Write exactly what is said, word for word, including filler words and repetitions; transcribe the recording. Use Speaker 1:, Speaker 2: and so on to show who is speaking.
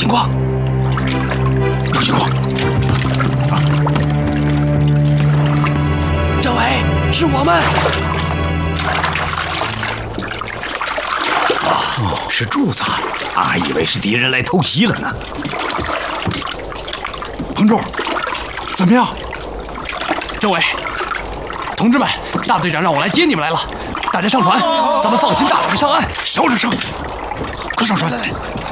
Speaker 1: 情况？有情况！
Speaker 2: 政委，是我们。
Speaker 1: 啊，是柱子，俺以为是敌人来偷袭了呢。
Speaker 3: 彭柱，怎么样？
Speaker 2: 政委，同志们，大队长让我来接你们来了。大家上船，咱们放心大胆的上岸。
Speaker 3: 小点声，快上船！
Speaker 2: 来来来。